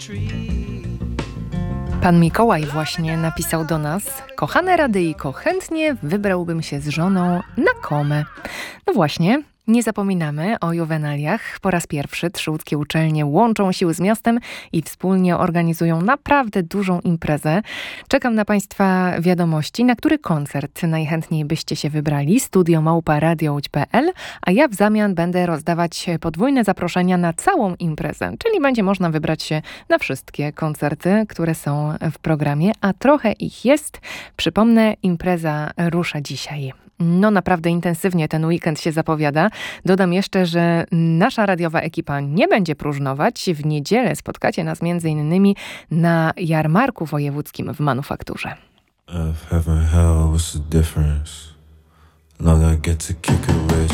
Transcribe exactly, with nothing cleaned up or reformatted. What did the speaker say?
Pan Mikołaj właśnie napisał do nas: kochane radyjko, chętnie wybrałbym się z żoną na Komę. No właśnie, nie zapominamy o juwenaliach. Po raz pierwszy trzy łódzkie uczelnie łączą siły z miastem i wspólnie organizują naprawdę dużą imprezę. Czekam na Państwa wiadomości, na który koncert najchętniej byście się wybrali. Studio małpa radio łódź kropka pe el, a ja w zamian będę rozdawać podwójne zaproszenia na całą imprezę, czyli będzie można wybrać się na wszystkie koncerty, które są w programie, a trochę ich jest. Przypomnę, impreza rusza dzisiaj. No naprawdę intensywnie ten weekend się zapowiada. Dodam jeszcze, że nasza radiowa ekipa nie będzie próżnować. W niedzielę spotkacie nas między innymi na jarmarku wojewódzkim w Manufakturze. Earth, heaven, hell, what's the difference? Long I get to kick it with